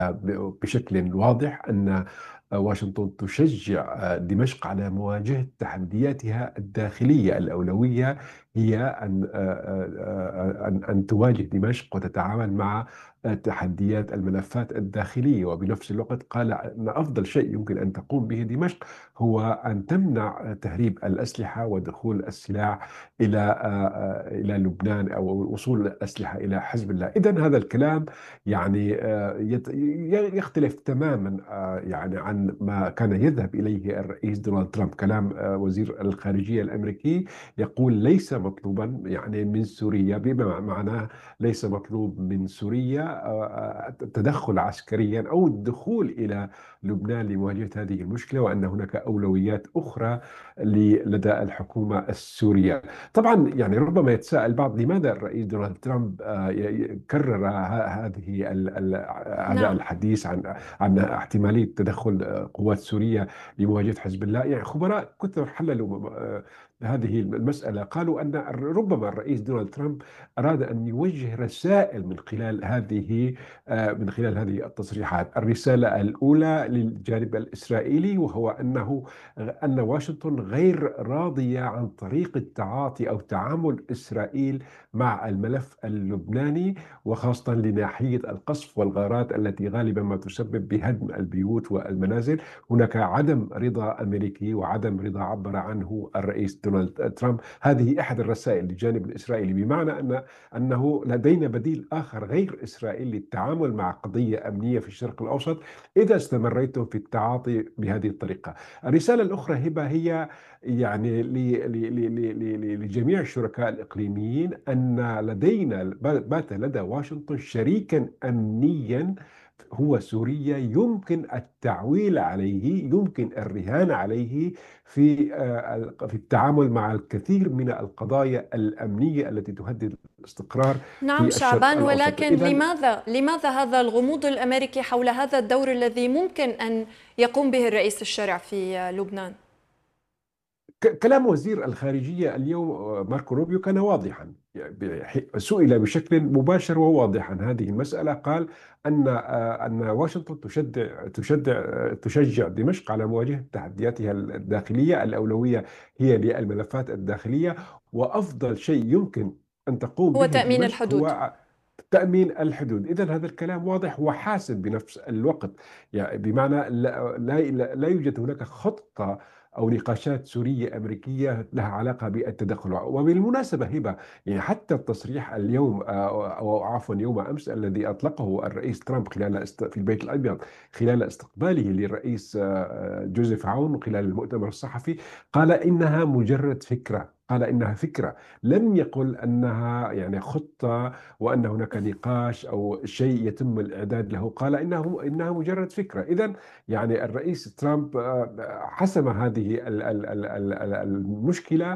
بشكل واضح أن واشنطن تشجع دمشق على مواجهة تحدياتها الداخلية. الأولوية هي أن تواجه دمشق وتتعامل مع تحديات الملفات الداخلية. وبنفس الوقت قال أن أفضل شيء يمكن أن تقوم به دمشق هو أن تمنع تهريب الأسلحة ودخول السلاح إلى لبنان، أو وصول الأسلحة إلى حزب الله. إذن هذا الكلام يعني يختلف تماما يعني عن ما كان يذهب إليه الرئيس دونالد ترامب. كلام وزير الخارجية الأمريكي يقول ليس مطلوبا يعني من سوريا، بما معناه ليس مطلوب من سوريا التدخل عسكريا أو الدخول إلى لبنان لمواجهة هذه المشكلة، وأن هناك أولويات أخرى لدى الحكومة السورية. طبعا يعني ربما يتساءل البعض لماذا الرئيس دونالد ترامب كرر هذا نعم. الحديث عن احتمالية تدخل قوات سوريا لمواجهة حزب الله. يعني خبراء كثر حللوا هذه المسألة، قالوا أن ربما الرئيس دونالد ترامب أراد أن يوجه رسائل من خلال هذه التصريحات. الرسالة الأولى للجانب الإسرائيلي، وهو أن واشنطن غير راضية عن طريقة تعاطي أو تعامل إسرائيل مع الملف اللبناني، وخاصة لناحية القصف والغارات التي غالبا ما تسبب بهدم البيوت والمنازل. هناك عدم رضا أمريكي وعدم رضا عبر عنه الرئيس دونالد ترامب. هذه أحد الرسائل للجانب الإسرائيلي، بمعنى أنه لدينا بديل آخر غير إسرائيل للتعامل مع قضية أمنية في الشرق الأوسط إذا استمريتم في التعاطي بهذه الطريقة. الرسالة الأخرى هبة هي يعني لجميع الشركاء الإقليميين أن بات لدى واشنطن شريكا أمنيا هو سوريا، يمكن التعويل عليه، يمكن الرهان عليه في التعامل مع الكثير من القضايا الأمنية التي تهدد الاستقرار نعم في الشرق شعبان، الأوسط. ولكن إذا لماذا هذا الغموض الأمريكي حول هذا الدور الذي ممكن أن يقوم به الرئيس الشرع في لبنان؟ كلام وزير الخارجية اليوم ماركو روبيو كان واضحا. سئل بشكل مباشر وواضح عن هذه المسألة، قال أن واشنطن تشجع دمشق على مواجهة تحدياتها الداخلية. الأولوية هي للملفات الداخلية، وأفضل شيء يمكن أن تقوم هو به تأمين دمشق الحدود. هو تأمين الحدود. إذا هذا الكلام واضح وحاسم بنفس الوقت، يعني بمعنى لا يوجد هناك خطة أو نقاشات سورية أمريكية لها علاقة بالتدخل. وبالمناسبة هبة، يعني حتى التصريح اليوم أو عفوا يوم أمس الذي أطلقه الرئيس ترامب في البيت الأبيض خلال استقباله للرئيس جوزيف عون خلال المؤتمر الصحفي، قال إنها مجرد فكرة. قال إنها فكرة، لم يقل أنها يعني خطة وأن هناك نقاش أو شيء يتم الإعداد له. قال إنها مجرد فكرة. إذا يعني الرئيس ترامب حسم هذه المشكلة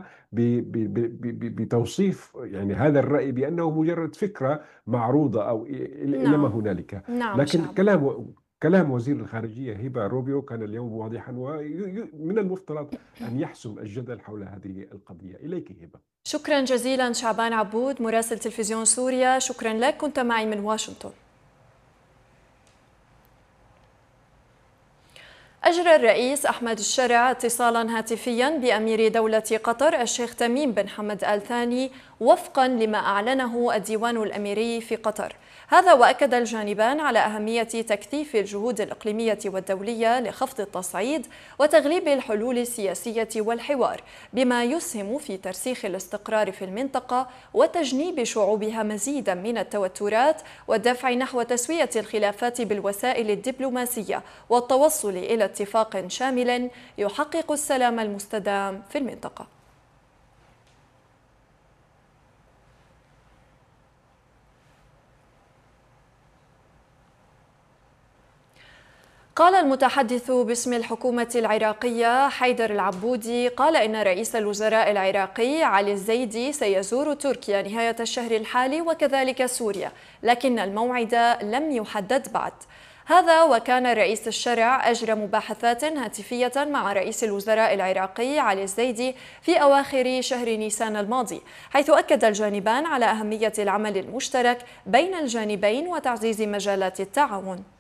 بتوصيف يعني هذا الرأي بأنه مجرد فكرة معروضة أو إلى ما نعم. هنالك. نعم لكن شعبان. كلام وزير الخارجية هبة روبيو كان اليوم واضحا، ومن المفترض أن يحسم الجدل حول هذه القضية. إليك هبة. شكرا جزيلا شعبان عبود مراسل تلفزيون سوريا، شكرا لك، كنت معي من واشنطن. أجرى الرئيس أحمد الشرع اتصالا هاتفيا بأمير دولة قطر الشيخ تميم بن حمد آل ثاني وفقا لما أعلنه الديوان الأميري في قطر. هذا وأكد الجانبان على أهمية تكثيف الجهود الإقليمية والدولية لخفض التصعيد وتغليب الحلول السياسية والحوار، بما يسهم في ترسيخ الاستقرار في المنطقة وتجنيب شعوبها مزيدا من التوترات والدفع نحو تسوية الخلافات بالوسائل الدبلوماسية والتوصل إلى اتفاق شامل يحقق السلام المستدام في المنطقة. قال المتحدث باسم الحكومة العراقية حيدر العبودي قال إن رئيس الوزراء العراقي علي الزيدي سيزور تركيا نهاية الشهر الحالي وكذلك سوريا، لكن الموعد لم يحدد بعد. هذا وكان رئيس الشرع أجرى مباحثات هاتفية مع رئيس الوزراء العراقي علي الزيدي في أواخر شهر نيسان الماضي، حيث أكد الجانبان على أهمية العمل المشترك بين الجانبين وتعزيز مجالات التعاون.